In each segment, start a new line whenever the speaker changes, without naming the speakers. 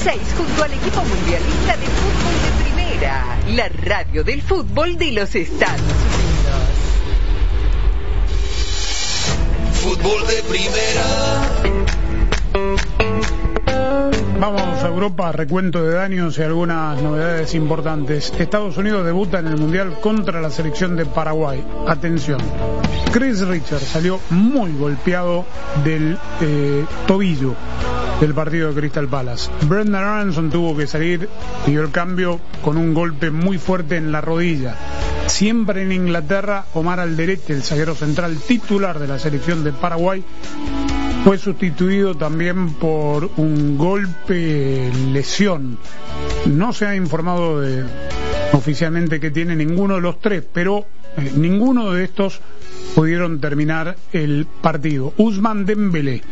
16 junto al equipo mundialista de fútbol de primera, la radio del fútbol de los Estados Unidos.
Fútbol de primera.
Vamos a Europa, recuento de daños y algunas novedades importantes. Estados Unidos debuta en el Mundial contra la selección de Paraguay. Atención, Chris Richards salió muy golpeado del tobillo del partido de Crystal Palace. Brendan Aronson tuvo que salir y dio el cambio con un golpe muy fuerte en la rodilla. Siempre en Inglaterra, Omar Alderete, el zaguero central titular de la selección de Paraguay, fue sustituido también por un golpe lesión. No se ha informado oficialmente que tiene ninguno de los tres, pero ninguno de estos pudieron terminar el partido. Ousmane Dembélé,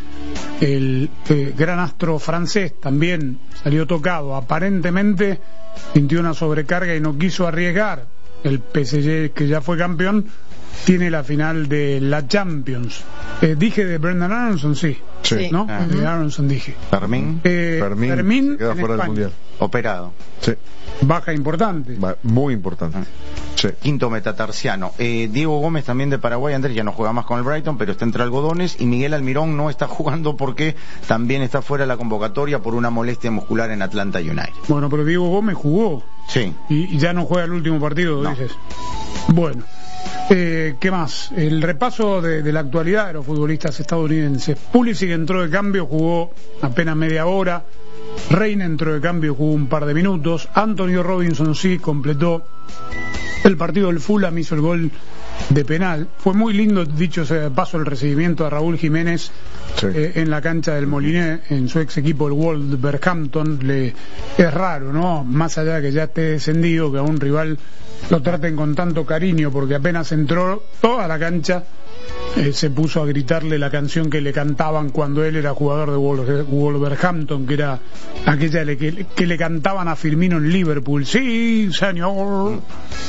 el gran astro francés, también salió tocado. Aparentemente sintió una sobrecarga y no quiso arriesgar. El PSG, que ya fue campeón, tiene la final de la Champions. Dije de Brendan Aronson, sí. ¿No? De Aronson dije.
Fermín
Fermín
se queda fuera del Mundial. Operado. Sí.
Baja importante.
Muy importante. Sí.
Quinto metatarsiano. Diego Gómez, también de Paraguay, Andrés, ya no juega más con el Brighton, pero está entre algodones. Y Miguel Almirón no está jugando porque también está fuera de la convocatoria por una molestia muscular en Atlanta United.
Bueno, pero Diego Gómez jugó.
Sí.
Y ya no juega el último partido,
no.
Dices. Bueno. ¿Qué más? El repaso de la actualidad de los futbolistas estadounidenses. Pulisic entró de cambio, jugó apenas media hora. Reina entró de cambio, jugó un par de minutos. Antonio Robinson sí completó el partido del Fulham, hizo el gol de penal. Fue muy lindo, dicho sea de paso, el recibimiento a Raúl Jiménez en la cancha del Moliné, en su ex equipo el Wolverhampton. Es raro, ¿no? Más allá de que ya esté descendido, que a un rival lo traten con tanto cariño, porque apenas entró toda la cancha se puso a gritarle la canción que le cantaban cuando él era jugador de Wolverhampton, que era aquella que le cantaban a Firmino en Liverpool. Sí, señor.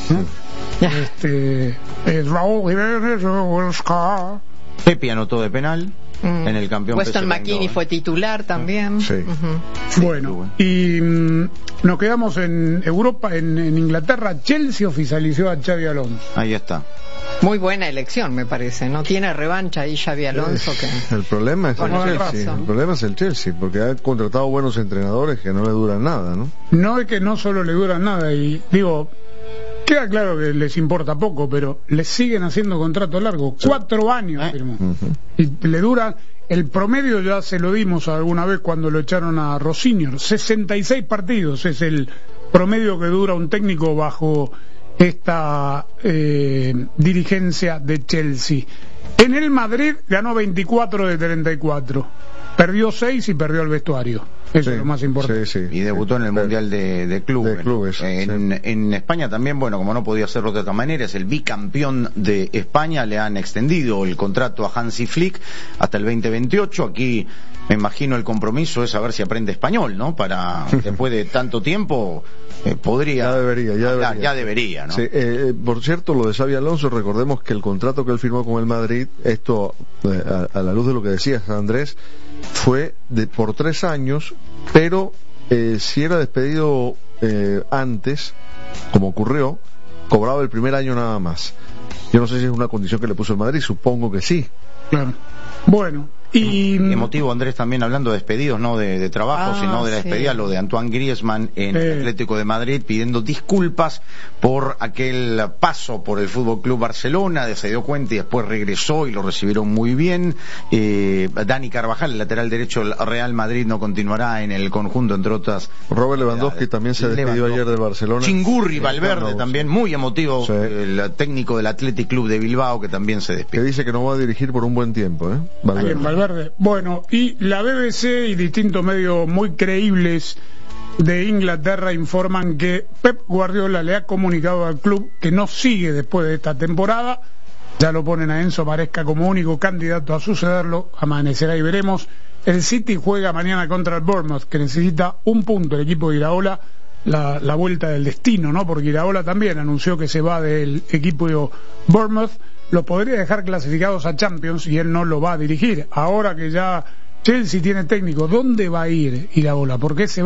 Es Raúl Jiménez.
Pepe anotó de penal en el campeón.
Weston McKennie fue titular también.
Sí.
Bueno, y nos quedamos en Europa, en Inglaterra. Chelsea oficializó a Xabi Alonso.
Ahí está.
Muy buena elección, me parece. No tiene revancha ahí Xabi Alonso.
El problema es el problema es el Chelsea, porque ha contratado buenos entrenadores que no le duran nada, ¿no?
No es que no solo le duran nada, y digo, queda claro que les importa poco, pero les siguen haciendo contrato largo. 4 años firmó. Y le dura. El promedio ya se lo dimos alguna vez cuando lo echaron a Rossignol. 66 partidos es el promedio que dura un técnico bajo esta dirigencia de Chelsea. En el Madrid ganó 24 de 34, perdió 6 y perdió el vestuario. Eso es lo más importante.
Y debutó en el Mundial de Clubes. En España también, bueno, como no podía hacerlo de otra manera, es el bicampeón de España. Le han extendido el contrato a Hansi Flick hasta el 2028. Aquí me imagino el compromiso es a ver si aprende español, ¿no? Para después de tanto tiempo podría. Ya debería, ¿no?
Sí, por cierto, lo de Xabi Alonso, recordemos que el contrato que él firmó con el Madrid, esto a la luz de lo que decías, Andrés, fue por 3 años, pero si era despedido antes, como ocurrió, cobraba el primer año nada más. Yo no sé si es una condición que le puso el Madrid, supongo que sí.
Claro. Bueno, y
emotivo, Andrés, también hablando de despedidos, no de trabajo, sino de la despedida, lo de Antoine Griezmann en el Atlético de Madrid, pidiendo disculpas por aquel paso por el Fútbol Club Barcelona. Se dio cuenta y después regresó y lo recibieron muy bien. Dani Carvajal, el lateral derecho del Real Madrid, no continuará en el conjunto, entre otras.
Robert Lewandowski también se despidió ayer de Barcelona.
Chingurri Valverde también, muy emotivo, el técnico del Athletic Club de Bilbao, que también se despidió.
Que dice que no va a dirigir por un buen tiempo,
Valverde. Bueno, y la BBC y distintos medios muy creíbles de Inglaterra informan que Pep Guardiola le ha comunicado al club que no sigue después de esta temporada. Ya lo ponen a Enzo Maresca como único candidato a sucederlo. Amanecerá y veremos. El City juega mañana contra el Bournemouth, que necesita un punto. El equipo de Iraola, la vuelta del destino, ¿no? Porque Iraola también anunció que se va del equipo de Bournemouth. Lo podría dejar clasificados a Champions y él no lo va a dirigir. Ahora que ya Chelsea tiene técnico, ¿dónde va a ir Iraola? ¿Por qué se va?